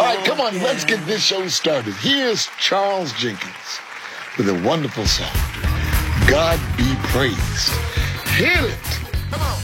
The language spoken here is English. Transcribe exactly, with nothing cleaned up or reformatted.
right, come on, let's get this show started. Here's Charles Jenkins with a wonderful song, God Be Praised. Hit it.